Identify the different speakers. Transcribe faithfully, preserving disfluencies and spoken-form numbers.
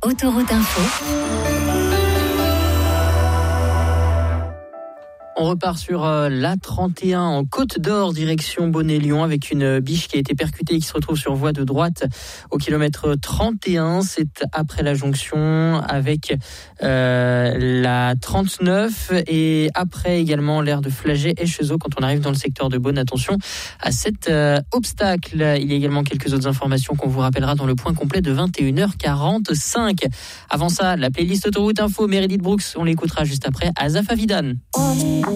Speaker 1: Autoroute Info.
Speaker 2: On repart sur euh, l'A trente et un en Côte d'Or, direction Bonnet-Lyon, avec une biche qui a été percutée et qui se retrouve sur voie de droite au kilomètre trente et un. C'est après la jonction avec euh, la trente-neuf et après également l'aire de Flagey et Chezeaux quand on arrive dans le secteur de Beaune. Attention à cet euh, obstacle. Il y a également quelques autres informations qu'on vous rappellera dans le point complet de vingt et une heures quarante-cinq. Avant ça, la playlist Autoroute Info, Meredith Brooks, on l'écoutera juste après. Azaf Avidan.